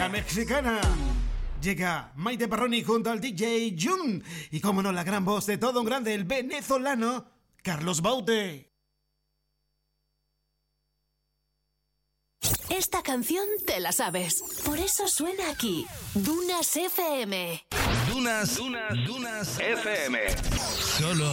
La mexicana. Llega Maite Perroni junto al DJ Jun. Y como no, la gran voz de todo un grande, el venezolano Carlos Baute. Esta canción te la sabes. Por eso suena aquí. Dunas FM. Dunas FM. Solo